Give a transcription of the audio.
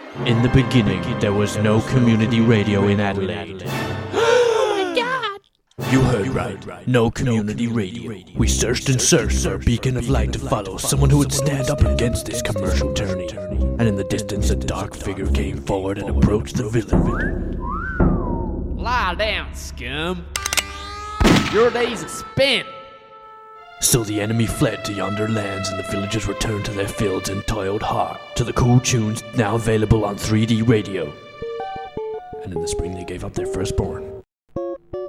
In the beginning, there was no community radio in Adelaide. Oh my god! You heard right. No community radio. We searched and searched for a beacon of light to follow, someone who would stand up against this commercial tyranny. And in the distance, a dark figure came forward and approached the villain. Lie down, scum. Your days are spent. So the enemy fled to yonder lands, and the villagers returned to their fields and toiled hard to the cool tunes now available on 3D radio. And in the spring, they gave up their firstborn.